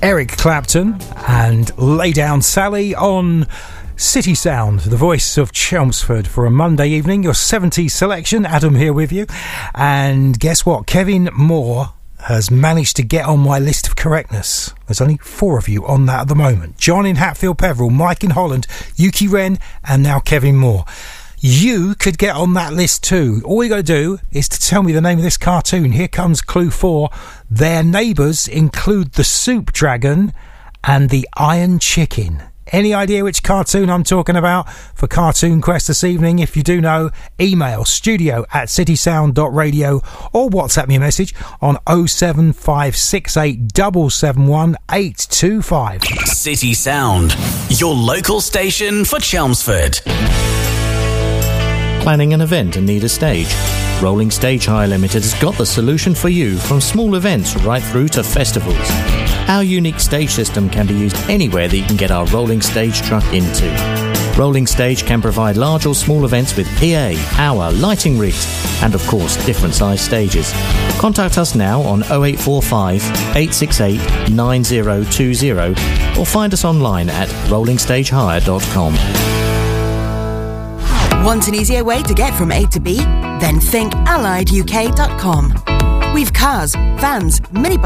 Eric Clapton and Lay Down Sally on City Sound, the voice of Chelmsford for a Monday evening. Your 70s selection, Adam here with you. And guess what? Kevin Moore has managed to get on my list of correctness. There's only 4 of you on that at the moment. John in Hatfield Peveril, Mike in Holland, Yuki Wren, and now Kevin Moore. You could get on that list too. All you got to do is to tell me the name of this cartoon. Here comes clue 4. Their neighbours include the Soup Dragon and the Iron Chicken. Any idea which cartoon I'm talking about for Cartoon Quest this evening? If you do know, email studio@citysound.radio or WhatsApp me a message on 07568 771 825. City Sound, your local station for Chelmsford. Planning an event and need a stage? Rolling Stage Hire Limited has got the solution for you, from small events right through to festivals. Our unique stage system can be used anywhere that you can get our rolling stage truck into. Rolling Stage can provide large or small events with PA, hour, lighting rigs, and of course different size stages. Contact us now on 0845 868 9020 or find us online at rollingstagehire.com. Want an easier way to get from A to B? Then think AlliedUK.com. We've cars, vans, minibuses,